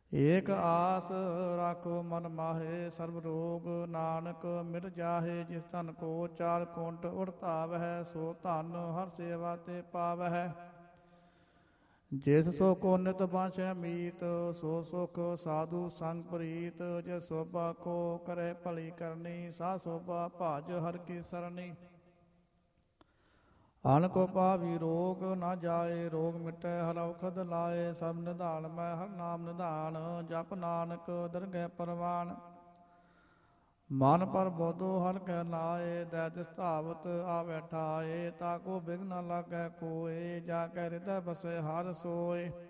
ਏਕ ਆਸ ਰਾਖੋ ਮਨ ਮਾਹੇ, ਸਰਬ ਰੋਗ ਨਾਨਕ ਮਿਟ ਜਾਹੇ। ਜਿਸ ਧਨ ਕੋ ਚਾਰ ਕੁੰਟ ਉੜਤਾਵਹਿ, ਸੋ ਧਨ ਹਰ ਸੇਵਾ ਤੇ ਪਾਵਹਿ। ਜਿਸ ਸੋ ਕੋ ਨਿਤ ਬਾਂਛੈ ਮੀਤ, ਸੋ ਸੁਖ ਸਾਧੂ ਸੰਗ ਪ੍ਰੀਤ। ਜਿਸ ਸੋਭਾ ਕੋ ਕਰੇ ਭਲੀ ਕਰਨੀ, ਸਾ ਸੋਭਾ ਭਜ ਹਰ ਕੀ ਸਰਣੀ। ਅਨ ਕੋ ਪਾਵੀ ਰੋਗ ਨਾ ਜਾਏ, ਰੋਗ ਮਿਟੈ ਹਰ ਔਖਦ ਲਾਏ। ਸਭ ਨਿਧਾਨ ਮੈਂ ਹਰ ਨਾਮ ਨਿਧਾਨ, ਜਪ ਨਾਨਕ ਦਰਗਹਿ ਪਰਵਾਨ। ਮਨ ਪਰ ਬੋਧੋ ਹਰ ਕੈ ਨਾਏ, ਦੈ ਤਿਸ ਧਾਵਤ ਆਵੈ ਠਾਏ। ਤਾ ਕੋ ਬਿਘ ਨ ਲਾਗੈ ਕੋਏ, ਜਾ ਕੈ ਹਿਰਦੈ ਬਸੈ ਹਰਿ ਸੋਏ।